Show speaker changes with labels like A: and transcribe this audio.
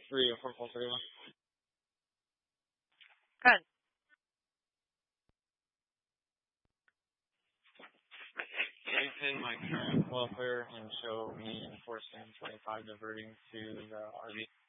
A: 3 or 431.
B: Good.
A: Maintain my current welfare and show me enforcing 25 diverting to the RV.